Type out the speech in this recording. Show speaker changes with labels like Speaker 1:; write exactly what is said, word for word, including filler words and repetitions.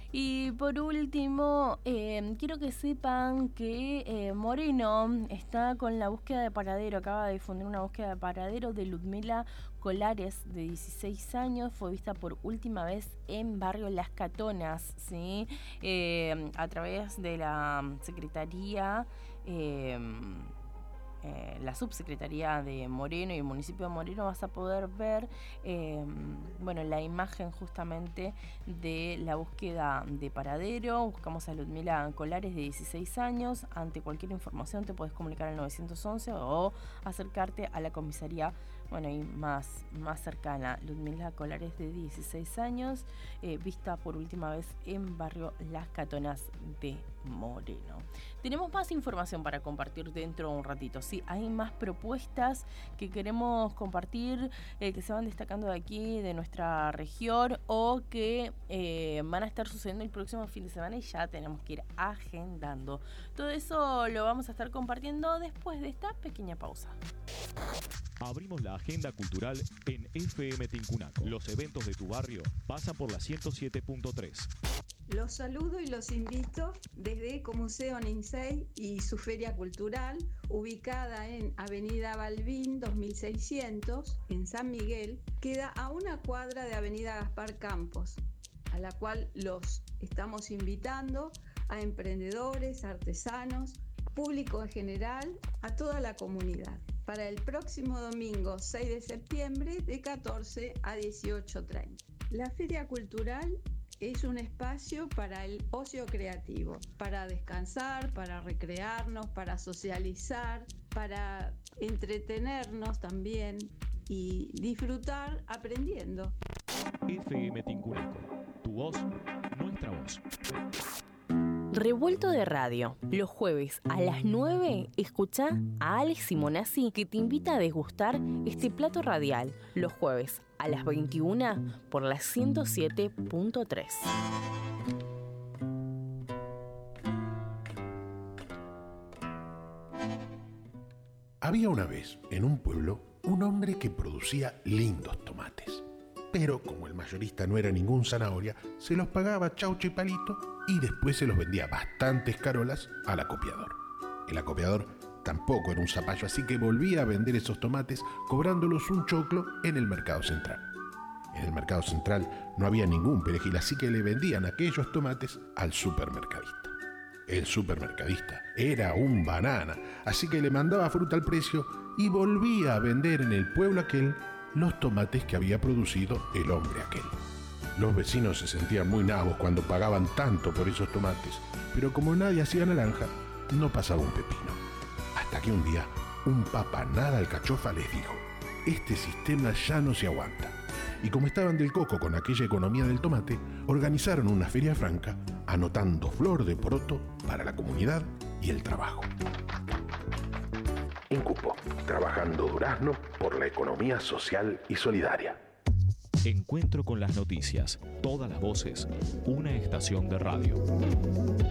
Speaker 1: Y por último, eh, quiero que sepan que eh, Moreno está con la búsqueda de paradero, acaba de difundir una búsqueda de paradero de Ludmila Colares, de dieciséis años, fue vista por última vez en barrio Las Catonas, ¿sí? Eh, a través de la Secretaría... Eh, Eh, la subsecretaría de Moreno y el municipio de Moreno vas a poder ver eh, bueno, la imagen justamente de la búsqueda de paradero. Buscamos a Ludmila Colares, de dieciséis años. Ante cualquier información te puedes comunicar al nueve once o acercarte a la comisaría, bueno, y más, más cercana. Ludmila Colares, de dieciséis años, eh, vista por última vez en barrio Las Catonas de Moreno. Tenemos más información para compartir dentro de un ratito. Sí, hay más propuestas que queremos compartir, eh, que se van destacando de aquí, de nuestra región, o que eh, van a estar sucediendo el próximo fin de semana y ya tenemos que ir agendando. Todo eso lo vamos a estar compartiendo después de esta pequeña pausa.
Speaker 2: Abrimos la agenda cultural en F M Tincunaco. Los eventos de tu barrio pasan por la ciento siete punto tres.
Speaker 3: Los saludo y los invito desde Ecomuseo Ninsey y su feria cultural, ubicada en Avenida Balbín dos mil seiscientos, en San Miguel, queda a una cuadra de Avenida Gaspar Campos, a la cual los estamos invitando a emprendedores, artesanos, público en general, a toda la comunidad, para el próximo domingo seis de septiembre de catorce a dieciocho treinta. La feria cultural es un espacio para el ocio creativo, para descansar, para recrearnos, para socializar, para entretenernos también y disfrutar aprendiendo.
Speaker 2: F M Tincunaco, tu voz, nuestra voz.
Speaker 1: Revuelto de Radio. Los jueves a las nueve, escucha a Alex Simonazzi, que te invita a degustar este plato radial. Los jueves a las veintiuna por la ciento siete punto tres.
Speaker 4: Había una vez, en un pueblo, un hombre que producía lindos tomates. Pero como el mayorista no era ningún zanahoria, se los pagaba chaucha y palito y después se los vendía bastantes carolas al acopiador. El acopiador tampoco era un zapallo, así que volvía a vender esos tomates cobrándolos un choclo en el mercado central. En el mercado central no había ningún perejil, así que le vendían aquellos tomates al supermercadista. El supermercadista era un banana, así que le mandaba fruta al precio y volvía a vender en el pueblo aquel los tomates que había producido el hombre aquel. Los vecinos se sentían muy nabos cuando pagaban tanto por esos tomates, pero como nadie hacía naranja, no pasaba un pepino. Hasta que un día, un papanada alcachofa les dijo: este sistema ya no se aguanta. Y como estaban del coco con aquella economía del tomate, organizaron una feria franca, anotando flor de poroto para la comunidad y el trabajo. Incupo, trabajando durazno por la economía social y solidaria.
Speaker 2: Encuentro con las noticias, todas las voces, una estación de radio.